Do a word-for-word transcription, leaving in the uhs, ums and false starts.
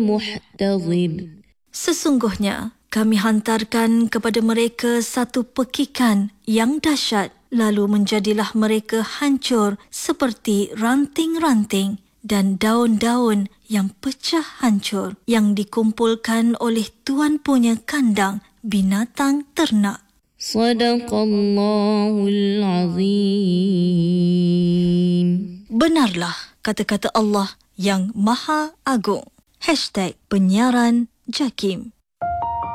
محتضر. Sesungguhnya kami hantarkan kepada mereka satu pekikan yang dahsyat, lalu menjadilah mereka hancur seperti ranting-ranting dan daun-daun yang pecah hancur yang dikumpulkan oleh tuan punya kandang binatang ternak. Sadaqallahul Azim. Benarlah kata-kata Allah yang Maha Agung. Hashtag Penyiaran Jakim.